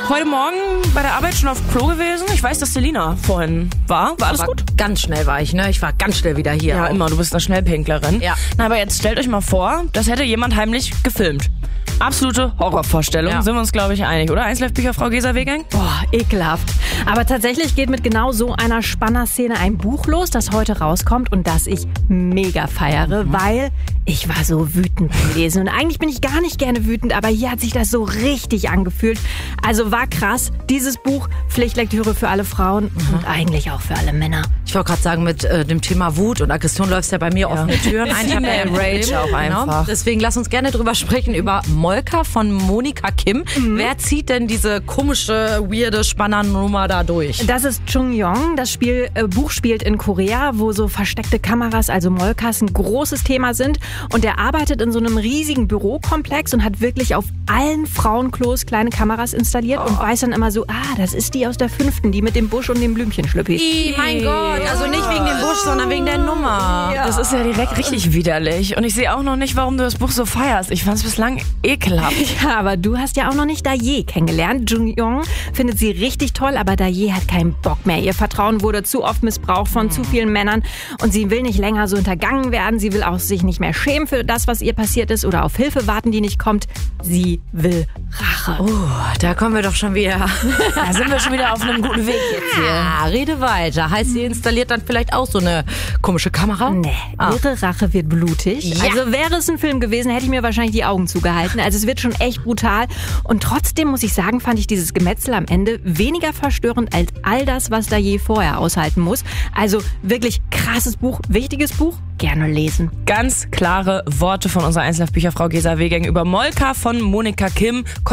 Heute Morgen bei der Arbeit schon auf Klo gewesen. Ich weiß, dass Selina vorhin war. War alles gut? Ganz schnell war ich, ne? Ich war ganz schnell wieder hier. Ja, immer. Du bist eine Schnellpinklerin. Ja. Na, aber jetzt stellt euch mal vor, das hätte jemand heimlich gefilmt. Absolute Horrorvorstellung. Ja. Sind wir uns, glaube ich, einig, oder? 1Live-Bücher, Frau Gesa-Wegang? Boah, ekelhaft. Aber tatsächlich geht mit genau so einer Spannerszene ein Buch los, das heute rauskommt und das ich mega feiere, weil ich war so wütend beim Lesen. Und eigentlich bin ich gar nicht gerne wütend, aber hier hat sich das so richtig angefühlt. Also war krass. Dieses Buch, Pflichtlektüre für alle Frauen und eigentlich auch für alle Männer. Ich wollte gerade sagen, mit dem Thema Wut und Aggression läufst ja bei mir offene Türen ein. Ich hab ja ein Rage Problem, auch einfach. Deswegen lass uns gerne drüber sprechen, über Molka von Monika Kim. Wer zieht denn diese komische, weirde Spannernummer da durch? Das ist Chung-Yong. Das Buch spielt in Korea, wo so versteckte Kameras, also Molkas, ein großes Thema sind. Und er arbeitet in so einem riesigen Bürokomplex und hat wirklich auf allen Frauenklos kleine Kameras installiert und weiß dann immer so, das ist die aus der 5., die mit dem Busch und dem Blümchenschlüppi. Mein Gott, also nicht wegen dem Busch, sondern wegen der Nummer. Das ist ja direkt richtig widerlich. Und ich sehe auch noch nicht, warum du das Buch so feierst. Ich fand es bislang ekelhaft. Ja, aber du hast ja auch noch nicht Daye kennengelernt. Jung findet sie richtig toll, aber Daye hat keinen Bock mehr. Ihr Vertrauen wurde zu oft missbraucht von zu vielen Männern und sie will nicht länger so hintergangen werden. Sie will auch sich nicht mehr schämen für das, was ihr passiert ist oder auf Hilfe warten, die nicht kommt. Sie will Rache. Da kommen wir doch schon wieder. Da sind wir schon wieder auf einem guten Weg jetzt hier. Ja, rede weiter. Heißt, sie installiert dann vielleicht auch so eine komische Kamera? Nee, ihre Rache wird blutig. Ja. Also wäre es ein Film gewesen, hätte ich mir wahrscheinlich die Augen zugehalten. Also es wird schon echt brutal. Und trotzdem muss ich sagen, fand ich dieses Gemetzel am Ende weniger verstörend als all das, was Daye vorher aushalten muss. Also wirklich krasses Buch, wichtiges Buch, gerne lesen. Ganz klare Worte von unserer 1Live-Bücher, Frau Gesa-Wegang über Molka von Monika Kim.